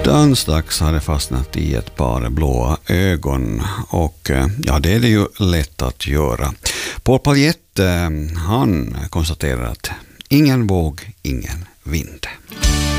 Alldeles strax har det fastnat i ett par blåa ögon och ja, det är det ju lätt att göra. Paul Paljett, han konstaterar att ingen våg, ingen vind.